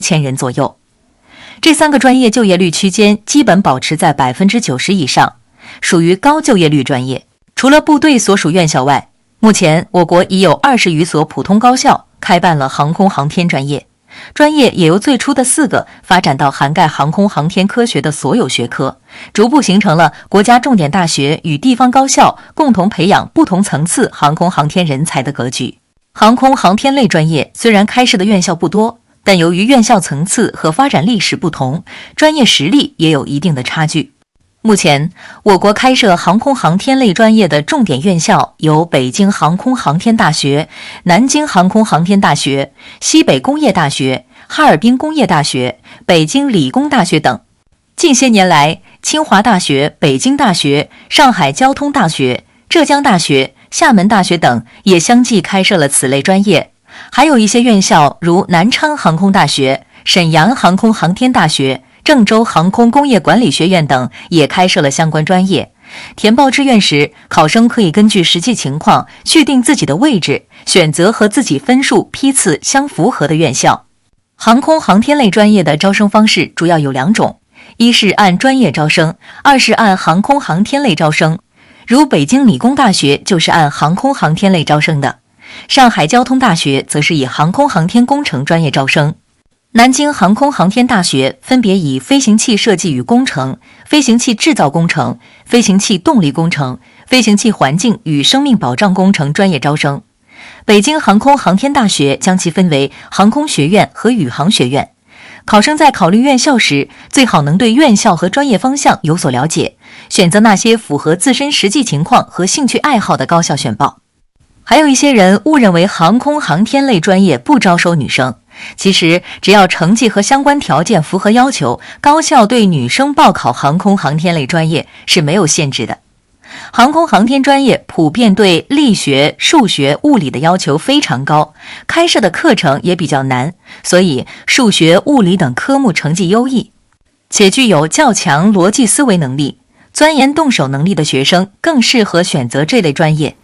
1000人左右。这3个专业就业率区间基本保持在90%以上，属于高就业率专业。除了部队所属院校外，目前我国已有20余所普通高校开办了航空航天专业，专业也由最初的4个发展到涵盖航空航天科学的所有学科，逐步形成了国家重点大学与地方高校共同培养不同层次航空航天人才的格局。航空航天类专业虽然开设的院校不多，但由于院校层次和发展历史不同，专业实力也有一定的差距。目前，我国开设航空航天类专业的重点院校有北京航空航天大学、南京航空航天大学、西北工业大学、哈尔滨工业大学、北京理工大学等。近些年来，清华大学、北京大学、上海交通大学、浙江大学、厦门大学等也相继开设了此类专业。还有一些院校如南昌航空大学、沈阳航空航天大学、郑州航空工业管理学院等也开设了相关专业。填报志愿时，考生可以根据实际情况确定自己的位置，选择和自己分数批次相符合的院校。航空航天类专业的招生方式主要有2种，一是按专业招生，二是按航空航天类招生。如北京理工大学就是按航空航天类招生的，上海交通大学则是以航空航天工程专业招生。南京航空航天大学分别以飞行器设计与工程、飞行器制造工程、飞行器动力工程、飞行器环境与生命保障工程专业招生。北京航空航天大学将其分为航空学院和宇航学院。考生在考虑院校时，最好能对院校和专业方向有所了解，选择那些符合自身实际情况和兴趣爱好的高校选报。还有一些人误认为航空航天类专业不招收女生，其实只要成绩和相关条件符合要求，高校对女生报考航空航天类专业是没有限制的。航空航天专业普遍对力学、数学、物理的要求非常高，开设的课程也比较难，所以数学、物理等科目成绩优异，且具有较强逻辑思维能力、钻研动手能力的学生更适合选择这类专业。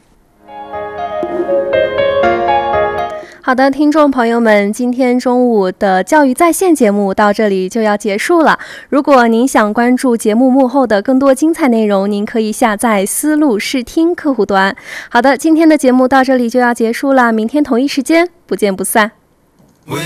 好的，听众朋友们，今天中午的教育在线节目到这里就要结束了。如果您想关注节目幕后的更多精彩内容，您可以下载思路视听客户端。好的，今天的节目到这里就要结束了，明天同一时间不见不散。